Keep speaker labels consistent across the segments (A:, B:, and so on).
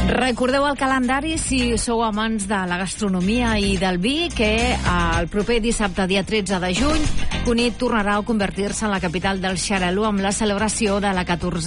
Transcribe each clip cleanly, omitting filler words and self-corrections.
A: Recordeu el calendari, si sou amants de la gastronomia i del vi, que el proper dissabte, dia 13 de juny, Cunit tornarà a convertir-se en la capital del Xarel·lo amb la celebració de la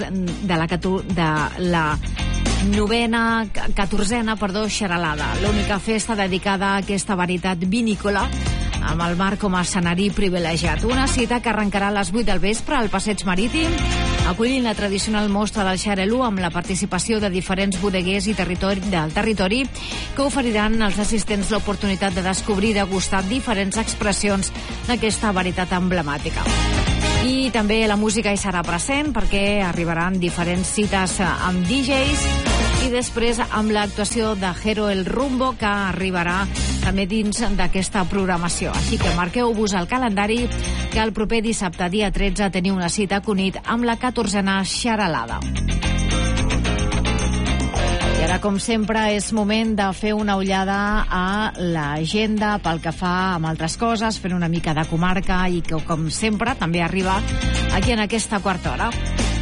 A: 14a xarelada, l'única festa dedicada a aquesta varietat vinícola, amb el mar com a escenari privilegiat. Una cita que arrencarà a les 8 del vespre al Passeig Marítim, acollint la tradicional mostra del Xarel·lo amb la participació de diferents bodeguers i del territori que oferiran als assistents l'oportunitat de descobrir i degustar diferents expressions d'aquesta varietat emblemàtica. I també la música hi serà present perquè arribaran diferents cites amb DJs i després amb l'actuació de Jero el Rumbo, que arribarà també dins d'aquesta programació. Així que marqueu-vos al calendari que el proper dissabte, dia 13, teniu una cita a Cunit amb la 14a xarelada. I ara, com sempre, és moment de fer una ullada a l'agenda pel que fa amb altres coses, fent una mica de comarca i que, com sempre, també arriba aquí en aquesta quarta hora.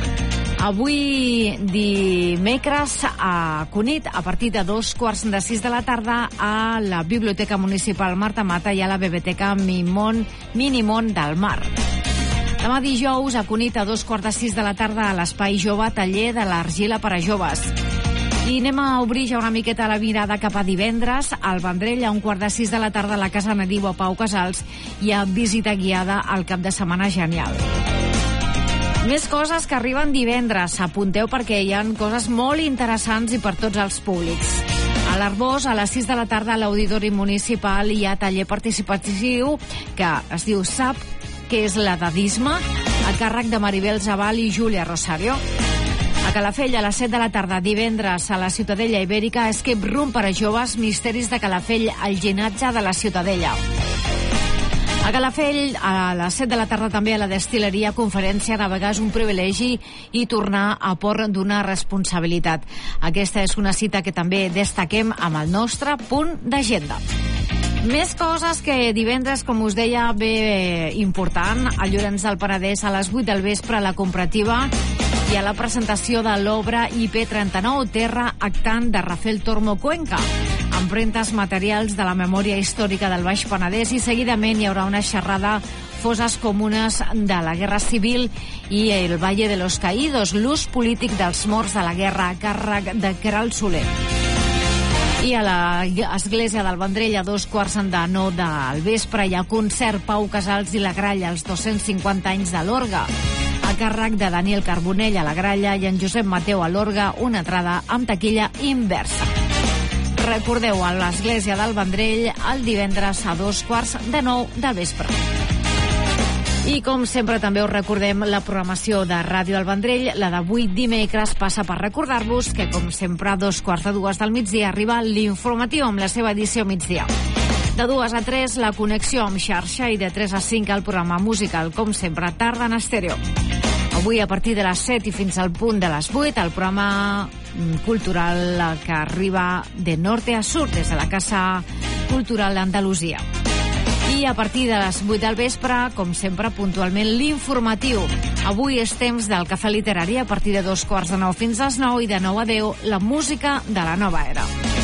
A: Avui dimecres a Cunit, a partir de 5:45 de la tarda, a la Biblioteca Municipal Marta Mata i a la Biblioteca Minimont del Mar. Demà dijous a Cunit, a 5:15 de la tarda, a l'Espai Jove, taller de l'argila per a joves. I anem a obrir ja una miqueta la mirada cap a divendres. Al Vendrell, a 5:15 de la tarda, a la Casa Nadiu a Pau Casals, hi ha visita guiada al cap de setmana genial. Més coses que arriben divendres. Apunteu perquè hi ha coses molt interessants i per tots els públics. A l'Arbós, a les 6 de la tarda, a l'Auditori Municipal, hi ha taller participatiu que es diu SAP, que és l'edadisme, a càrrec de Maribel Zabal i Júlia Rosario. A Calafell, a les 7 de la tarda, divendres, a la Ciutadella Ibèrica, Escape Room per a joves, Misteris de Calafell, el llinatge de la Ciutadella. A Calafell, a les 7 de la tarda, també a la Destil·leria, conferència Navegar és un privilegi i tornar a port d'una responsabilitat. Aquesta és una cita que també destaquem amb el nostre punt d'agenda. Més coses que divendres, com us deia, bé important, a Llorenç del Penedès, a les 8 del vespre, a la Comparativa, i a la presentació de l'obra IP39, Terra Actant, de Rafael Tormo Cuenca, empremtes materials de la memòria històrica del Baix Penedès, i seguidament hi haurà una xerrada Fosses comunes de la Guerra Civil i el Valle de los Caídos, l'ús polític dels morts de la guerra, a càrrec de Queralt Soler. I a l'Església del Vendrell, a 8:45 del vespre, hi ha concert Pau Casals i la Gralla, els 250 anys de l'orgue, a càrrec de Daniel Carbonell a la Gralla i en Josep Mateu a l'orgue, una entrada amb taquilla inversa. Recordeu, a l'Església del Vendrell, el divendres a 8:45 del vespre. I com sempre també us recordem la programació de Ràdio del Vendrell. La d'avui dimecres passa per recordar-vos que, com sempre, a 2:15 del migdia arriba l'informatiu amb la seva edició migdia. De 2 a 3 la connexió amb xarxa i de 3 a 5 el programa musical, com sempre, tarda en estèreo. Avui, a partir de les 7 i fins al punt de les 8, el programa cultural que arriba de norte a sud des de la Casa Cultural d'Andalusia. I a partir de les 8 del vespre, com sempre, puntualment, l'informatiu. Avui és temps del cafè literari a partir de 8:45 fins a les 9 i de 9 a 10 la música de la nova era.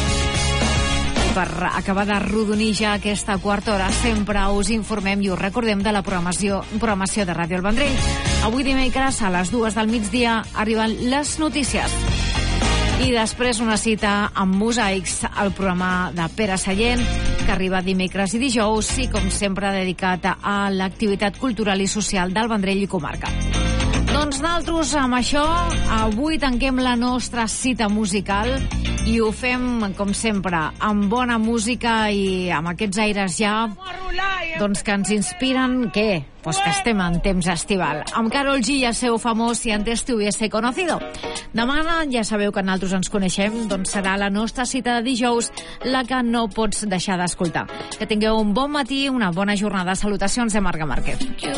A: Per acabar de rodonir ja aquesta quarta hora, sempre us informem i us recordem de la programació de Ràdio El Vendrell. Avui dimecres a les 2 del migdia arriben les notícies. I després una cita amb Mosaics, el programa de Pere Sallent, que arriba dimecres i dijous i, com sempre, dedicat a l'activitat cultural i social del Vendrell i comarca. Doncs nosaltres, amb això, avui tanquem la nostra cita musical i ho fem, com sempre, amb bona música i amb aquests aires ja, doncs que ens inspiren, què? Pues que estem en temps estival. Amb Karol G i el seu famós Si antes te hubiese conocido. Demà, ja sabeu que nosaltres ens coneixem, doncs serà la nostra cita de dijous, la que no pots deixar d'escoltar. Que tingueu un bon matí, una bona jornada. Salutacions de Marga Márquez.